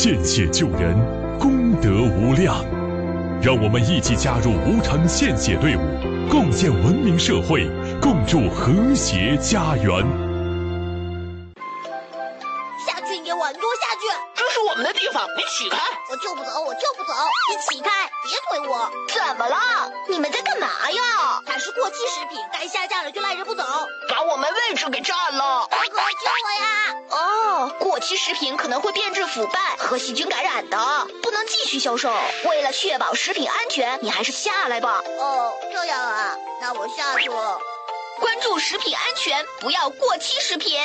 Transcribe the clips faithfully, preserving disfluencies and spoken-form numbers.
献血救人，功德无量。让我们一起加入无偿献血队伍，共建文明社会，共筑和谐家园。 下去，你给我，你给我下去！ 这是我们的地方，你起开！ 我就不走，我就不走！你起开，别推我！ 怎么了？ 你们在干嘛呀？它是过期食品，该下架了就赖着不走， 把我们位置给占了！ 大哥，救我呀！ 哦，过期食品可能会变质腐败和细菌感染的，不能继续销售。为了确保食品安全，你还是下来吧。 哦，这样啊，那我下去了。 关注食品安全，不要過期食品。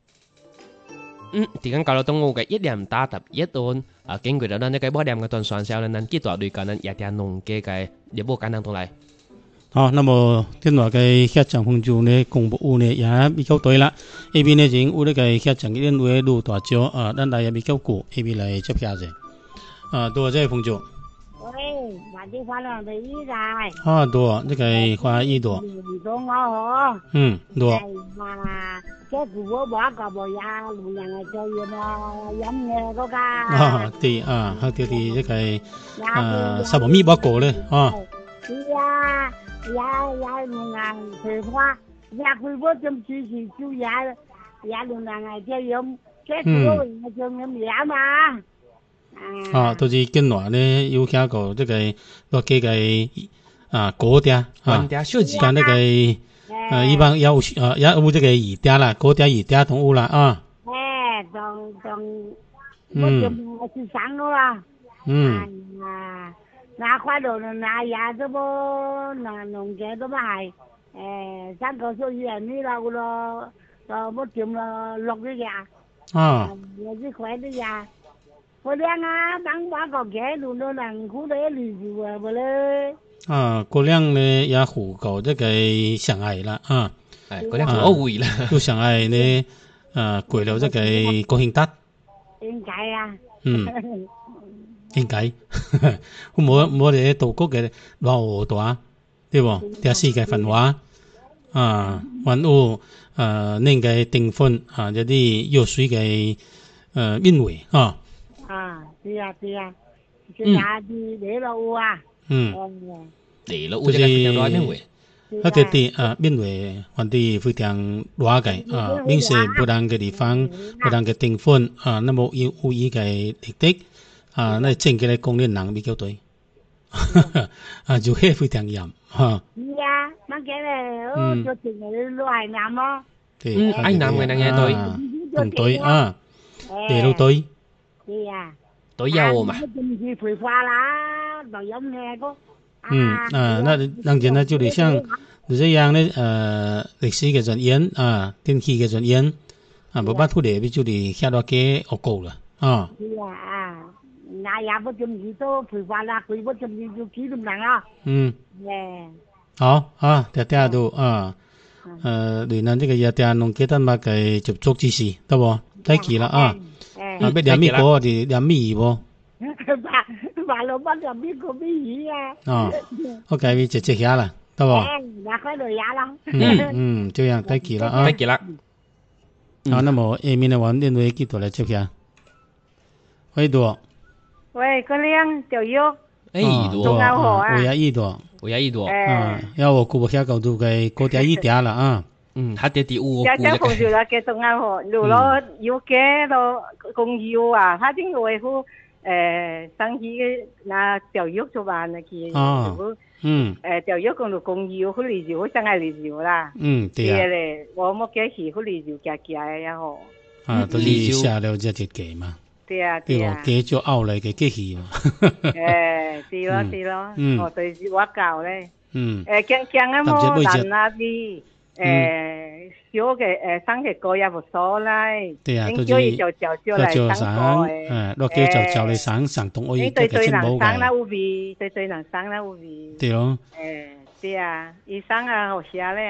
Ừ, thì cái câu tông ngô cái ít điểm ta tập ít ôn à kinh người đó nên cái bó điểm cái tuần soạn sao nên kết quả đối cả nên nhà tiền nông cái cái để bộ khả năng tương lai. 好，那么电话嘅客场朋友呢，公布有呢也比较对啦。A B 呢就有呢个客场嘅位路大少啊，咱大也比较高 ，A B 嚟接下啫。啊，多謝朋友。 喂，或者花兩對衣仔。 啊，多呢個花衣多。 唔到我嗬。 嗯，多。 係嘛，即係如果話個部呀，路人係做嘢嘛，飲嘅嗰家。 啊，對啊，佢哋啲呢個啊，十毫米包過咧啊。 係啊。也也路人葵花，也葵花咁主持做也也路人係這樣，即係嗰個係做咁嘢嘛。 啊，都是近來呢有聽過這個落幾個啊果嗲啊，跟那個呃一般有呃也有這個魚嗲啦，果嗲魚嗲都有啦啊。 誒，仲仲我仲我是省咗啦。 嗯。 啊。那塊度那也都冇，那農嘅都冇係，誒三個數月呢度咯，就冇掂咯六啲嘢， 啊， 有啲塊啲嘢，我哋啊等把個嘅路都能苦到一年住啊，冇咧。 啊，嗰兩呢也符合這個上海啦啊， 係嗰兩好貴啦， 都上海呢啊貴了這個國慶節。 點解啊？ 嗯。應該，冇冇哋道國嘅話好大，對不？第四個分話啊，還有誒另個訂婚啊，一啲藥水嘅誒因為啊。 啊，對啊對啊，即係啲嚟路啊。 嗯。 嚟路就是因為， 嗰個啲啊因為還啲非常大嘅啊，並且不同嘅地方，不同嘅訂婚啊，那麼有有依個目的。啊，那正嘅咧講咧人比較對，啊就係非常嚴嚇。 係啊，乜嘅咧？哦，做正嘅都係男咯。 對， 愛男嘅人嘅對， 唔對啊，地都對。 係啊， 對有嘛。 唔是培花啦，就有咩個？ 嗯啊，那當然呢，就係像這樣咧，呃，歷史嘅傳言啊，天氣嘅傳言啊，冇辦法嚟，就係下落嘅惡告啦啊。 係啊。那也不中意都培花啦，佢不中意要幾咁難啊。 嗯。 誒。 好啊，聽聽到啊，誒，連呢個嘢聽弄幾多乜嘅接觸之事，得喎，睇住啦啊。誒。啊，俾兩米個，我哋兩米二喎。 話話老闆就邊個邊二啊？ 哦，我計你直接下啦，得喎。 誒，那開度下啦。 嗯嗯，這樣睇住啦啊。 睇住啦。 好，那麼下面嘅話，呢位幾多嚟接下？喂，多。 喂，個靚條肉， 誒， 多啊，我也一多， 我也一多， 啊，要我估不下高度嘅嗰啲一點啦啊， 嗯，下啲啲烏， 家家朋友啦，嘅東亞河，路咯要嘅咯公要啊，他正為乎誒生意嘅那條肉做辦啊，佢， 哦，嗯， 誒條肉講到公要，佢嚟就好真係嚟就啦， 嗯，對啊， 咧，我冇幾時佢嚟就夾夾呀嗬， 啊，都嚟下了只只雞嘛。 對啊，對啊， 雞就拗嚟嘅機器嘛。 誒，對咯，對咯，我對我教咧， 嗯， 誒，驚驚啊冇難啊啲，誒，小嘅誒生嘅個也唔錯啦， 對啊，都就就就就嚟生個誒， 誒，落叫就就嚟生生動可以對對能生啦有味，對對能生啦有味， 對咯， 誒，對啊，醫生啊好些咧。